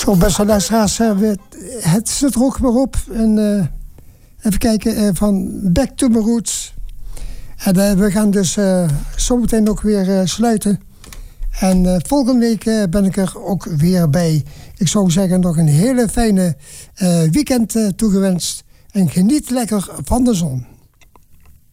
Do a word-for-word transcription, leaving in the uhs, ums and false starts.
Zo, beste luisteraars, het zit er ook weer op. En, uh, even kijken, uh, van Back to my Roots. En uh, we gaan dus uh, zometeen ook weer uh, sluiten. En uh, volgende week uh, ben ik er ook weer bij. Ik zou zeggen, nog een hele fijne uh, weekend uh, toegewenst. En geniet lekker van de zon.